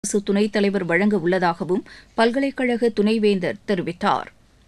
அரசு துணைத் தலைவர் வழங்க உள்ளதாகவும் பல்கலைக்கழக துணைவேந்தர் தெரிவித்தார்.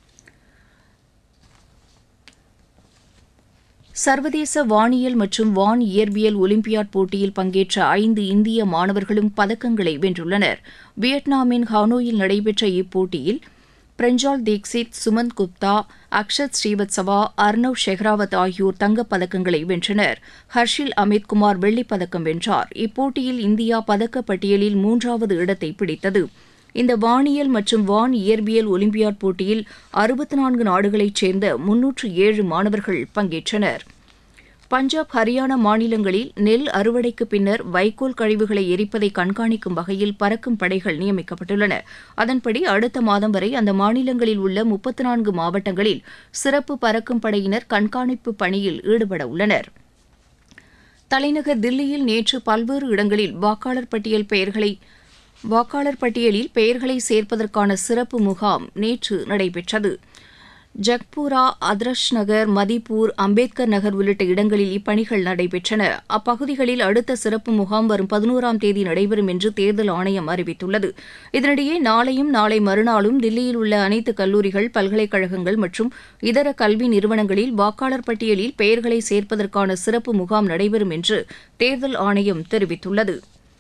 சர்வதேச வானியல் மற்றும் வான் இயற்பியல் ஒலிம்பியாட் போட்டியில் பங்கேற்ற 5 இந்திய மாணவர்களும் பதக்கங்களை வென்றுள்ளனர். வியட்நாமின் ஹானோயில் நடைபெற்ற இப்போட்டியில் பிரஞ்சால் தீக்ஷித், சுமந்த் குப்தா, அக்ஷத் ஸ்ரீவத்சவா, அர்ணவ் ஷெஹ்ராவத் ஆகியோர் தங்கப் பதக்கங்களை வென்றனர். ஹர்ஷில் அமித்குமார் வெள்ளிப் பதக்கம் வென்றார். இப்போட்டியில் இந்தியா பதக்கப் பட்டியலில் 3வது இடத்தை பிடித்தது. இந்த வானியல் மற்றும் வான் இயற்பியல் ஒலிம்பியாட் போட்டியில் 64 நாடுகளைச் சேர்ந்த 307 மாணவர்கள் பங்கேற்றனர். பஞ்சாப், ஹரியானா மாநிலங்களில் நெல் அறுவடைக்கு பின்னர் வைக்கோல் கழிவுகளை எரிப்பதை கண்காணிக்கும் வகையில் பறக்கும் படைகள் நியமிக்கப்பட்டுள்ளன. அதன்படி அடுத்த மாதம் வரை அந்த மாநிலங்களில் உள்ள 34 மாவட்டங்களில் சிறப்பு பறக்கும் படையினர் கண்காணிப்பு பணியில் ஈடுபட உள்ளனர். தலைநகர் தில்லியில் நேற்று பல்வேறு இடங்களில் வாக்காளர் பட்டியலில் பெயர்களை சேர்ப்பதற்கான சிறப்பு முகாம் நேற்று நடைபெற்றது. ஜக்பூரா, அதர்ஷ் நகர், மதிப்பூர், அம்பேத்கர் நகர் உள்ளிட்ட இடங்களில் இப்பணிகள் நடைபெற்றன. அப்பகுதிகளில் அடுத்த சிறப்பு முகாம் வரும் 11ஆம் தேதி நடைபெறும் என்று தேர்தல் ஆணையம் அறிவித்துள்ளது. இதனிடையே நாளையும் நாளை மறுநாளும் தில்லியில் உள்ள அனைத்து கல்லூரிகள், பல்கலைக்கழகங்கள் மற்றும் இதர கல்வி நிறுவனங்களில் வாக்காளர் பட்டியலில் பெயர்களை சேர்ப்பதற்கான சிறப்பு முகாம் நடைபெறும் என்று தேர்தல் ஆணையம் தெரிவித்துள்ளது.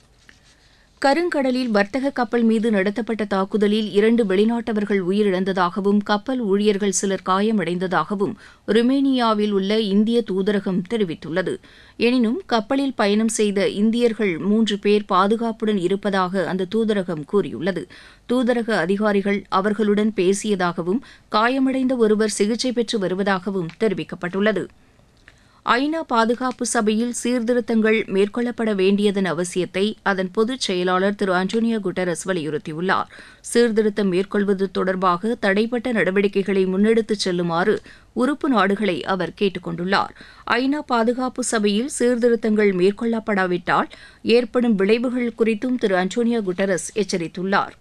கருங்கடலில் வர்த்தக கப்பல் மீது நடத்தப்பட்ட தாக்குதலில் 2 வெளிநாட்டவர்கள் உயிரிழந்ததாகவும் கப்பல் ஊழியர்கள் சிலர் காயமடைந்ததாகவும் ருமேனியாவில் உள்ள இந்திய தூதரகம் தெரிவித்துள்ளது. எனினும் கப்பலில் பயணம் செய்த இந்தியர்கள் 3 பேர் பாதுகாப்புடன் இருப்பதாக அந்த தூதரகம் கூறியுள்ளது. தூதரக அதிகாரிகள் அவர்களுடன் பேசியதாகவும் காயமடைந்த ஒருவர் சிகிச்சை பெற்று வருவதாகவும் தெரிவிக்கப்பட்டுள்ளது. ஐநா பாதுகாப்பு சபையில் சீர்திருத்தங்கள் மேற்கொள்ளப்பட வேண்டியதன் அவசியத்தை அதன் பொதுச் செயலாளர் திரு அன்டோனியோ குட்டரஸ் வலியுறுத்தியுள்ளார். சீர்திருத்தம் மேற்கொள்வது தொடர்பாக தடைப்பட்ட நடவடிக்கைகளை முன்னெடுத்துச் செல்லுமாறு உறுப்பு நாடுகளை அவர் கேட்டுக் கொண்டுள்ளார். ஐநா பாதுகாப்பு சபையில் சீர்திருத்தங்கள் மேற்கொள்ளப்படாவிட்டால் ஏற்படும் விளைவுகள் குறித்தும் திரு அன்டோனியோ குட்டரஸ் எச்சரித்துள்ளார்.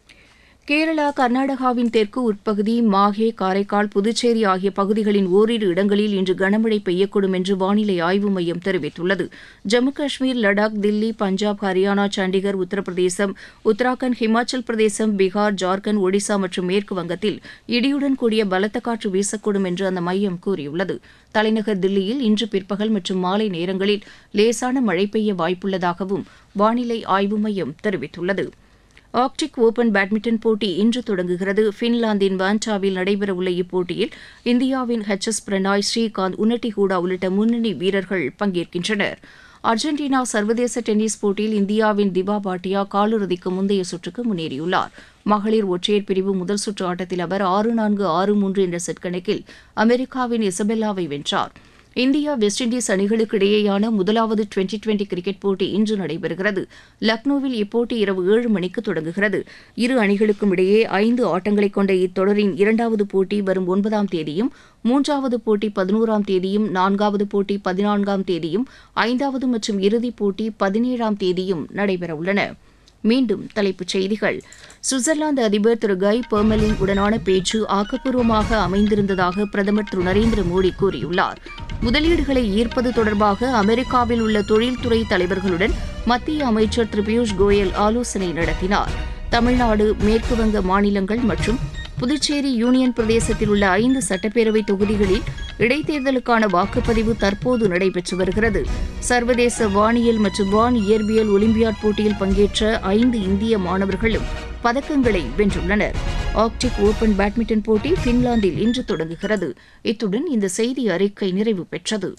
கேரளா, கர்நாடகாவின் தெற்கு உட்பகுதி, மாஹே, காரைக்கால், புதுச்சேரி ஆகிய பகுதிகளின் ஓரிரு இடங்களில் இன்று கனமழை பெய்யக்கூடும் என்று வானிலை ஆய்வு மையம் தெரிவித்துள்ளது. ஜம்மு காஷ்மீர், லடாக், தில்லி, பஞ்சாப், ஹரியானா, சண்டிகர், உத்தரப்பிரதேசம், உத்தராகண்ட், ஹிமாச்சல் பிரதேசம், பீகார், ஜார்க்கண்ட், ஒடிசா மற்றும் மேற்கு வங்கத்தில் இடியுடன் கூடிய பலத்த காற்று வீசக்கூடும் என்று அந்த மையம் கூறியுள்ளது. தலைநகர் தில்லியில் இன்று பிற்பகல் மற்றும் மாலை நேரங்களில் லேசான மழை பெய்ய வாய்ப்புள்ளதாகவும் வானிலை ஆய்வு மையம் தெரிவித்துள்ளது. ஆர்க்டிக் ஓபன் பேட்மிண்டன் போட்டி இன்று தொடங்குகிறது. பின்லாந்தின் வான்டாவில் நடைபெறவுள்ள இப்போட்டியில் இந்தியாவின் எஸ் பிரணாய், ஸ்ரீகாந்த், உன்னட்டி ஹூடா உள்ளிட்ட முன்னணி வீரர்கள் பங்கேற்கின்றனர். அர்ஜென்டினா சர்வதேச டென்னிஸ் போட்டியில் இந்தியாவின் திபா பாட்டியா காலிறுதிக்கு முந்தைய சுற்றுக்கு முன்னேறியுள்ளார். மகளிர் ஒற்றையர் பிரிவு முதல் சுற்று ஆட்டத்தில் அவர் 6-4, 6-3 என்ற செட் கணக்கில் அமெரிக்காவின் இசபெல்லாவை வென்றார். இந்தியா, வெஸ்ட் இண்டீஸ் அணிகளுக்கு இடையேயான முதலாவது டுவெண்டி கிரிக்கெட் போட்டி இன்று நடைபெறுகிறது. லக்னோவில் இப்போட்டி இரவு 7 மணிக்கு தொடங்குகிறது. இரு அணிகளுக்கும் இடையே 5 ஆட்டங்களைக் கொண்ட இத்தொடரின் 2வது போட்டி வரும் 9ஆம் தேதியும், 3வது போட்டி 11ஆம் தேதியும், 4வது போட்டி 14ஆம் தேதியும், 5வது மற்றும் இறுதிப் போட்டி 17ஆம் தேதியும் நடைபெறவுள்ளன. மீண்டும் தலைப்புச் செய்திகள். சுவிட்சர்லாந்து அதிபர் திரு கை பெர்மெலின் உடனான பேச்சு ஆக்கப்பூர்வமாக அமைந்திருந்ததாக பிரதமர் திரு நரேந்திர மோடி கூறியுள்ளார். முதலீடுகளை ஈர்ப்பது தொடர்பாக அமெரிக்காவில் உள்ள தொழில்துறை தலைவர்களுடன் மத்திய அமைச்சர் திரு பியூஷ் கோயல் ஆலோசனை நடத்தினார். தமிழ்நாடு, மேற்குவங்க மாநிலங்கள் மற்றும் புதுச்சேரி யூனியன் பிரதேசத்தில் உள்ள 5 சட்டப்பேரவை தொகுதிகளில் இடைத்தேர்தலுக்கான வாக்குப்பதிவு தற்போது நடைபெற்று வருகிறது. சர்வதேச வானியல் மற்றும் வான் இயற்பியல் ஒலிம்பியாட் போட்டியில் பங்கேற்ற 5 இந்திய மாணவர்களும் பதக்கங்களை வென்றுள்ளனர். ஆர்க்டிக் ஓபன் பேட்மிண்டன் போட்டி பின்லாந்தில் இன்று தொடங்குகிறது. இத்துடன் இந்த செய்தி அறிக்கை நிறைவு பெற்றது.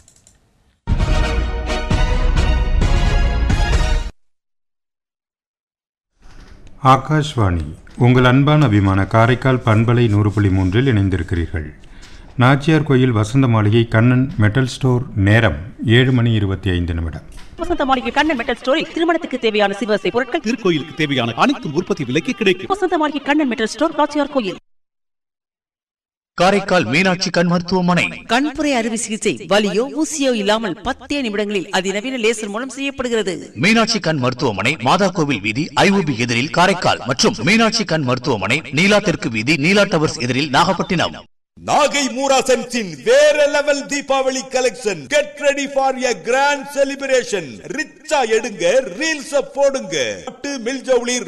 ஆகாஷ்வாணி, உங்கள் அன்பான அபிமான காரைக்கால் பண்பலை 100.3 இணைந்திருக்கிறீர்கள். நாச்சியார் கோயில் வசந்த மாளிகை கண்ணன் மெட்டல் ஸ்டோர். நேரம் 7:25. வசந்த மாளிகை கண்ணன் மெட்டல் ஸ்டோரில் திருமணத்துக்கு தேவையான சிவசை பொருட்கள், திருக்கோயிலுக்கு தேவையான அனைத்து உற்பத்தி விலைக்கு கிடைக்கும். வசந்த மாளிகை கண்ணன் மெட்டல் ஸ்டோர், நாச்சியார் கோயில். காரைக்கால் மீனாட்சி கண் மருத்துவமனை. கண்புரை அறுவை சிகிச்சை வலியோ ஊசியோ இல்லாமல் 10 நிமிடங்களில் அதிநவீன லேசர் மூலம் செய்யப்படுகிறது. மீனாட்சி கண் மருத்துவமனை, மாதா கோவில் வீதி, ஐஓபி எதிரில் காரைக்கால் மற்றும் மீனாட்சி கண் மருத்துவமனை, நீலா தெற்கு வீதி, நீலா டவர்ஸ் எதிரில் நாகப்பட்டினம். நாகை மூராசன்ஸின் வேற level Deepavali collection. Get ready for a grand celebration. ரிச்சா எடுங்க, ரீல்ஸ் போடுங்க. மில்ஜவுளி